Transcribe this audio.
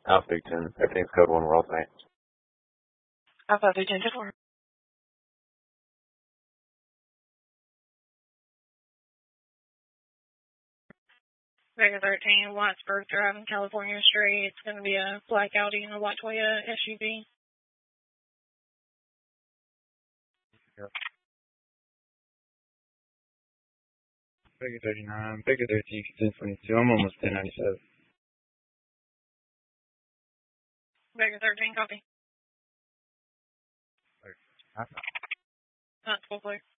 Alpha Big 10. Everything's code 1. We're all safe. Alpha Big 10 4. Vega 13, Whitesburg Drive in California Street. It's going to be a black Audi and a white Toyota SUV. Yep. Vega 39, Vega 13, 1022. I'm almost 1097. Vega 13, copy. Okay. That's full clear.